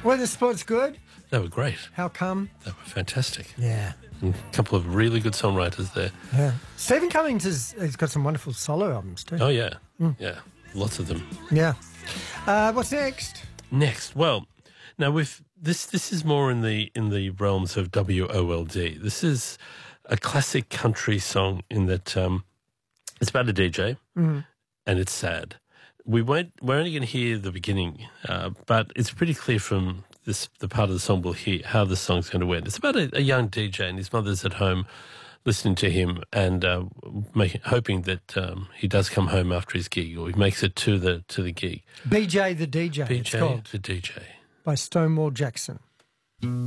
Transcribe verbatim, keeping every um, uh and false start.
Were the sports good? They were great. How come? They were fantastic. Yeah. And a couple of really good songwriters there. Yeah. Stephen Cummings has, has got some wonderful solo albums too. Oh, yeah. Mm. Yeah. Lots of them. Yeah. Uh, what's next? Next. Well, now with this this is more in the in the realms of W O L D. This is a classic country song in that um, it's about a D J Mm. and it's sad. We won't we're only going to hear the beginning, uh, but it's pretty clear from this the part of the song we'll hear how the song's going to end. It's about a, a young D J and his mother's at home listening to him and uh, making, hoping that um, he does come home after his gig or he makes it to the to the gig. B J the D J. B J it's called, the D J by Stonewall Jackson.